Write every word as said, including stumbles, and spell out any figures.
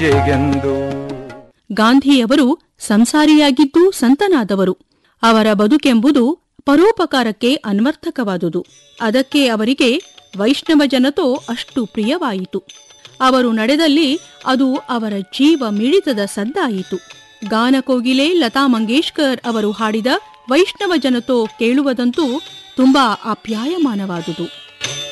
ಪೂಜೆಗೆಂದು. ಗಾಂಧಿಯವರು ಸಂಸಾರಿಯಾಗಿದ್ದೂ ಸಂತನಾದವರು. ಅವರ ಬದುಕೆಂಬುದು ಪರೋಪಕಾರಕ್ಕೆ ಅನ್ವರ್ಥಕವಾದುದು. ಅದಕ್ಕೆ ಅವರಿಗೆ ವೈಷ್ಣವ ಜನತೋ ಅಷ್ಟು ಪ್ರಿಯವಾಯಿತು. ಅವರು ನಡೆದಲ್ಲಿ ಅದು ಅವರ ಜೀವ ಮಿಡಿತದ ಸದ್ದಾಯಿತು. ಗಾನಕೋಗಿಲೆ ಲತಾ ಮಂಗೇಶ್ಕರ್ ಅವರು ಹಾಡಿದ ವೈಷ್ಣವ ಜನತೋ ಕೇಳುವುದಂತೂ ತುಂಬಾ ಆಪ್ಯಾಯಮಾನವಾದುದು.